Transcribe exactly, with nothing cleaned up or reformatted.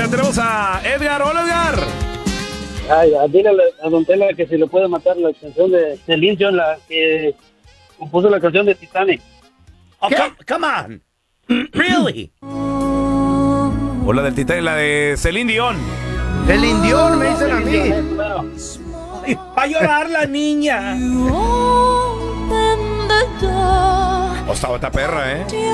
ya tenemos a Edgar. Hola, Edgar. Ay, dile a, a Don Tela que si le puede matar la canción de Celine Dion, la que compuso la canción de Titanic. Oh, come, come on. Really? O la del Titanic, la de Celine Dion. Celine Dion, me dicen a mí. Ay, va a llorar la niña. O está otra perra, ¿eh?